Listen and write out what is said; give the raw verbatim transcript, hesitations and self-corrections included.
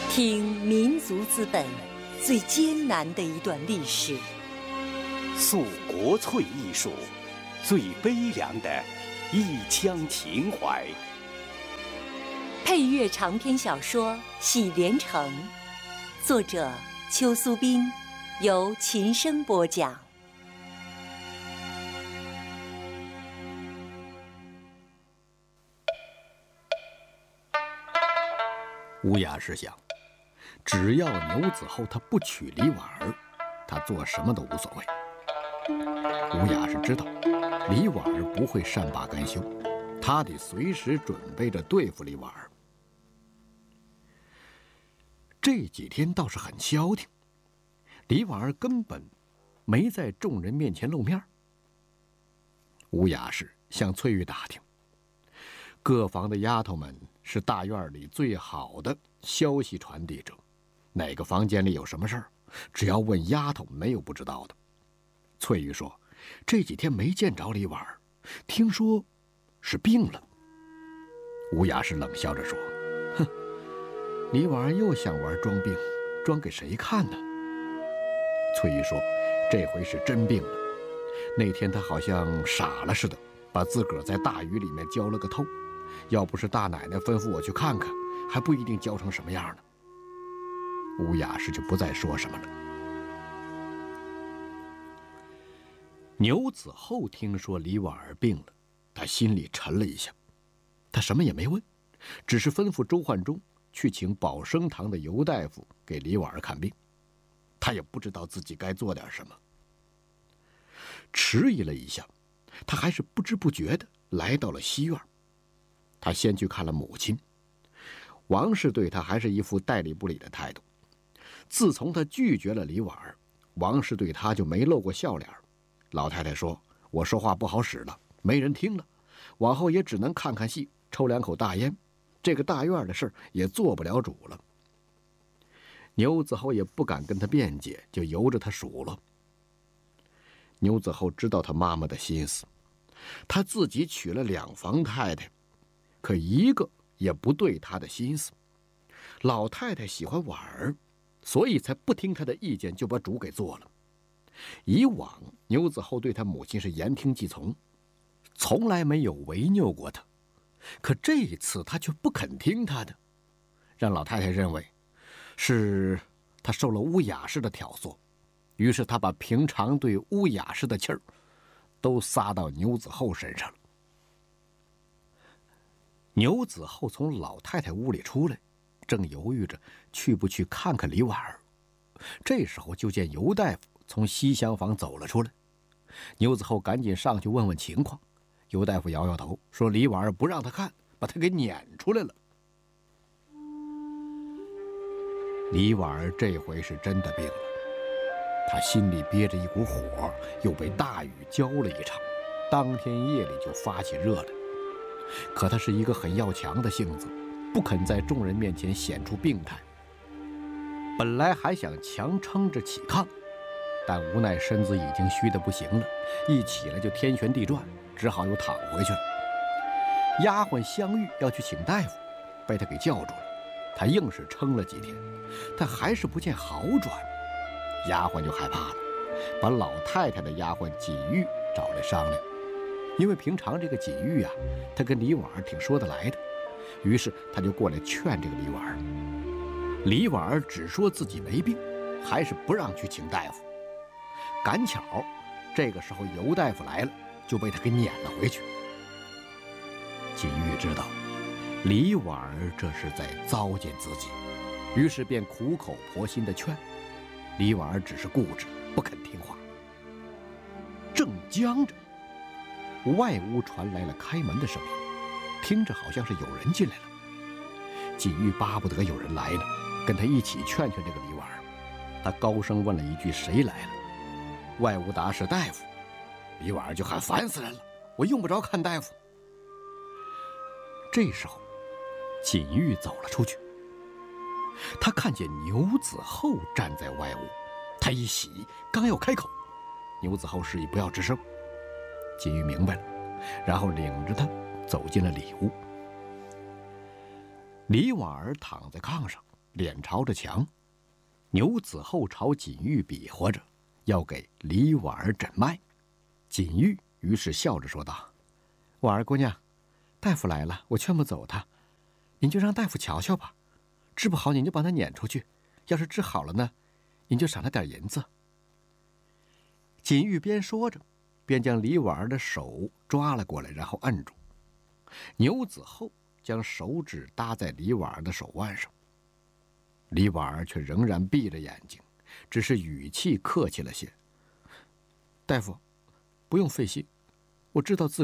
听民族资本最艰难的一段历史， 诉国粹艺术最悲凉的一腔情怀。 配乐长篇小说《喜连城》，作者邱苏斌，由琴声播讲。 乌雅是想，只要牛子厚他不娶李婉儿，他做什么都无所谓。乌雅是知道李婉儿不会善罢甘休，他得随时准备着对付李婉儿。这几天倒是很消停，李婉儿根本没在众人面前露面。乌雅是向翠玉打听，各房的丫头们是大院里最好的消息传递者，哪个房间里有什么事儿，只要问丫头，没有不知道的。翠玉说，这几天没见着李婉儿，听说是病了。乌雅是冷笑着说，哼，李婉儿又想玩装病，装给谁看呢？翠玉说，这回是真病了，那天她好像傻了似的，把自个儿在大雨里面浇了个透，要不是大奶奶吩咐我去看看，还不一定浇成什么样呢。乌雅氏就不再说什么了。牛子厚听说李婉儿病了，他心里沉了一下，他什么也没问，只是吩咐周焕忠去请保生堂的尤大夫给李婉儿看病。他也不知道自己该做点什么。迟疑了一下，他还是不知不觉地来到了西院。他先去看了母亲，王氏对他还是一副代理不理的态度。自从他拒绝了李婉儿，王氏对他就没露过笑脸。老太太说，我说话不好使了，没人听了，往后也只能看看戏，抽两口大烟，这个大院的事也做不了主了。牛子厚也不敢跟他辩解，就由着他数落。牛子厚知道他妈妈的心思，他自己娶了两房太太，可一个也不对他的心思。老太太喜欢婉儿，所以才不听他的意见就把主给做了。以往牛子厚对他母亲是言听计从，从来没有违拗过他，可这一次他却不肯听他的，让老太太认为是他受了乌雅氏的挑唆，于是他把平常对乌雅氏的气儿都撒到牛子厚身上了。牛子厚从老太太屋里出来，正犹豫着去不去看看李婉儿，这时候就见尤大夫从西厢房走了出来。牛子厚赶紧上去问问情况，尤大夫摇摇头说李婉儿不让他看，把他给撵出来了。李婉儿这回是真的病了，他心里憋着一股火，又被大雨浇了一场，当天夜里就发起热来。可他是一个很要强的性子，不肯在众人面前显出病态。本来还想强撑着起炕，但无奈身子已经虚得不行了，一起来就天旋地转，只好又躺回去了。丫鬟香玉要去请大夫，被他给叫住了。他硬是撑了几天，但还是不见好转。丫鬟就害怕了，把老太太的丫鬟锦玉找来商量。因为平常这个锦玉啊，他跟李婉儿挺说得来的，于是他就过来劝这个李婉儿。李婉儿只说自己没病，还是不让去请大夫。赶巧这个时候尤大夫来了，就被他给撵了回去。锦玉知道李婉儿这是在糟践自己，于是便苦口婆心地劝。李婉儿只是固执不肯听话。正僵着，外屋传来了开门的声音，听着好像是有人进来了。锦玉巴不得有人来呢，跟他一起劝劝这个李婉儿。他高声问了一句，谁来了？外屋答是大夫。李婉儿就喊，烦死人了，我用不着看大夫。这时候锦玉走了出去，他看见牛子厚站在外屋，他一喜，刚要开口，牛子厚示意不要吱声。锦玉明白了，然后领着他走进了里屋。李婉儿躺在炕上， 脸朝着墙。牛子厚朝锦玉比划着，要给李婉儿诊脉。锦玉于是笑着说道：“婉儿姑娘，大夫来了，我劝不走他，您就让大夫瞧瞧吧，治不好您就把他撵出去，要是治好了呢，您就赏他点银子。”锦玉边说着，便将李婉儿的手抓了过来，然后按住。牛子厚将手指搭在李婉儿的手腕上，李婉儿却仍然闭着眼睛，只是语气客气了些：“大夫，不用费心，我知道自